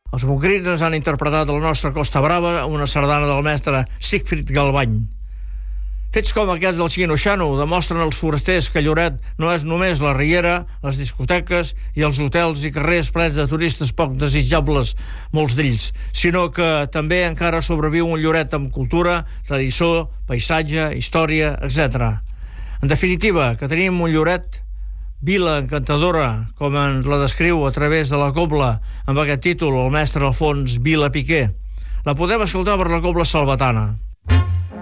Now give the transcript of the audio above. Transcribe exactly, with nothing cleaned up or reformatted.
Els mocrins han interpretat a la nostra Costa Brava una sardana del mestre Sigfrid Galbany. Fets com aquests del Xino-Xano demostren als forasters que Lloret no és només la riera, les discoteques i els hotels i carrers plens de turistes poc desitjables, molts d'ells, sinó que també encara sobreviu un Lloret amb cultura, tradició, paisatge, història, etcètera. En definitiva, que tenim un Lloret vila encantadora, com ens la descriu a través de la cobla amb aquest títol el mestre Alfons Vila Piquer. La podem escoltar per la cobla salvatana.